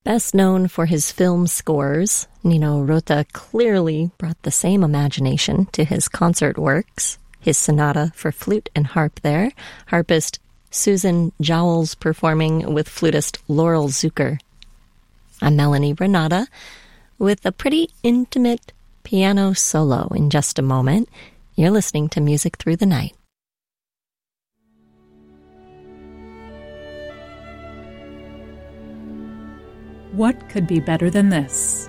Best known for his film scores, Nino Rota clearly brought the same imagination to his concert works. His sonata for flute and harp there, harpist Susan Jowls performing with flutist Laurel Zucker. I'm Melanie Renata with a pretty intimate piano solo in just a moment. You're listening to Music Through the Night. What could be better than this?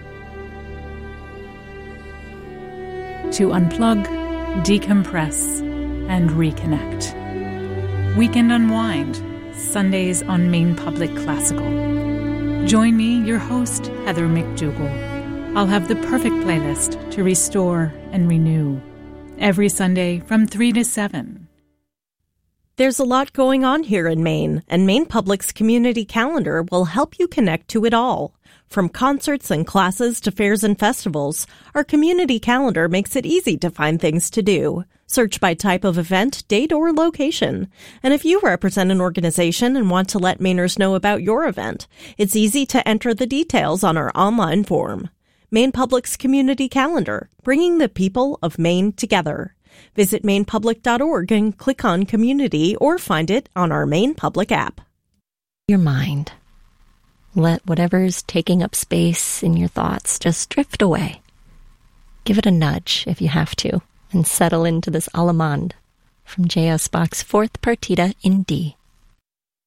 To unplug, decompress, and reconnect. Weekend Unwind, Sundays on Maine Public Classical. Join me, your host, Heather McDougall. I'll have the perfect playlist to restore and renew. Every Sunday from 3 to 7. There's a lot going on here in Maine, and Maine Public's community calendar will help you connect to it all. From concerts and classes to fairs and festivals, our community calendar makes it easy to find things to do. Search by type of event, date, or location. And if you represent an organization and want to let Mainers know about your event, it's easy to enter the details on our online form. Maine Public's community calendar, bringing the people of Maine together. Visit mainepublic.org and click on Community or find it on our Maine Public app. Your mind. Let whatever's taking up space in your thoughts just drift away. Give it a nudge if you have to, and settle into this allemande from J.S. Bach's Fourth Partita in D.